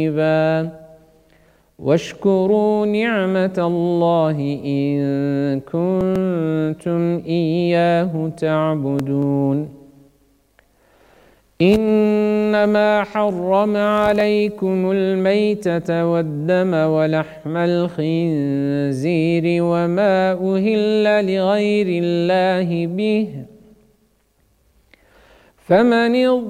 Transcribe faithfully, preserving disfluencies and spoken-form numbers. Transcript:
واشكروا نعمة الله إن كنتم إياه تعبدون إنما حرم عليكم الميتة والدم ولحم الخنزير وما أهل لغير الله به فمن